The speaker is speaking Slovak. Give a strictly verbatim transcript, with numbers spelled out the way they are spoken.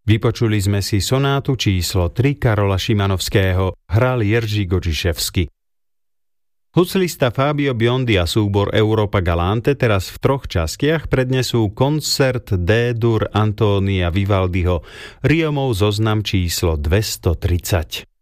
Vypočuli sme si sonátu číslo tri Karola Šimanovského, hral Jerzy Godžiševsky. Huslista Fabio Biondi a súbor Europa Galante teraz v troch častiach prednesú koncert D-dur Antónia Vivaldiho, Riomov zoznam číslo dvestotridsať.